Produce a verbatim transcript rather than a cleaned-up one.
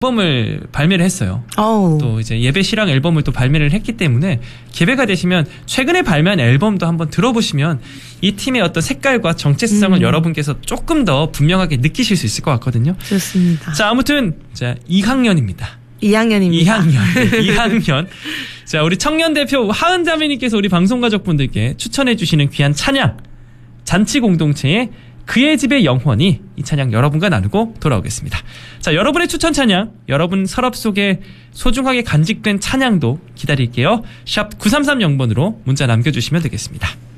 앨범을 발매를 했어요. 어우. 또 이제 예배 실황 앨범을 또 발매를 했기 때문에 기회가 되시면 최근에 발매한 앨범도 한번 들어보시면 이 팀의 어떤 색깔과 정체성을 음. 여러분께서 조금 더 분명하게 느끼실 수 있을 것 같거든요. 좋습니다. 자, 아무튼 자 이 학년입니다. 이 학년입니다. 이 학년. 네, 이 학년. 자, 우리 청년 대표 하은 자매님께서 우리 방송 가족분들께 추천해 주시는 귀한 찬양 잔치 공동체의 그의 집의 영혼이 이 찬양 여러분과 나누고 돌아오겠습니다. 자, 여러분의 추천 찬양, 여러분 서랍 속에 소중하게 간직된 찬양도 기다릴게요. 샵 구삼삼영 번으로 문자 남겨주시면 되겠습니다.